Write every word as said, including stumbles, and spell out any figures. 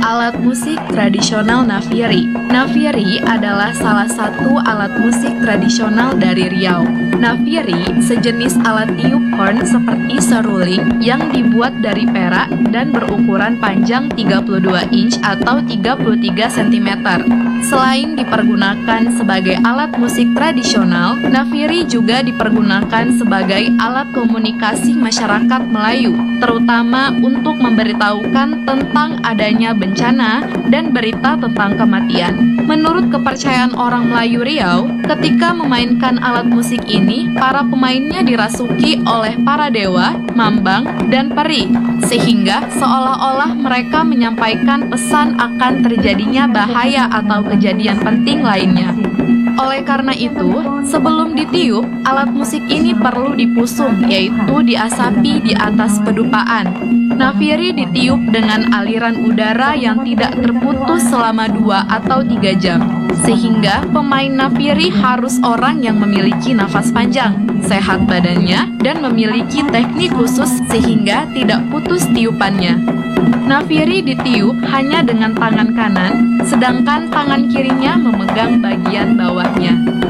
Alat musik tradisional Naviri. Naviri adalah salah satu alat musik tradisional dari Riau. Naviri sejenis alat tiup horn seperti seruling yang dibuat dari perak dan berukuran panjang tiga puluh dua inch atau tiga puluh tiga sentimeter. Selain dipergunakan sebagai alat musik tradisional, Naviri juga dipergunakan sebagai alat komunikasi masyarakat Melayu, terutama untuk memberitahukan tentang adanya bencana dan berita tentang kematian. Menurut kepercayaan orang Melayu Riau, ketika memainkan alat musik ini, para pemainnya dirasuki oleh para dewa, mambang, dan peri, sehingga seolah-olah mereka menyampaikan pesan akan terjadinya bahaya atau kejadian penting lainnya. Oleh karena itu, sebelum ditiup, alat musik ini perlu dipusung, yaitu diasapi di atas pedupaan. Naviri ditiup dengan aliran udara yang tidak terputus selama dua atau tiga jam, sehingga pemain Naviri harus orang yang memiliki nafas panjang, sehat badannya, dan memiliki teknik khusus sehingga tidak putus tiupannya. Naviri ditiup hanya dengan tangan kanan, sedangkan tangan kirinya memegang bagian bawahnya.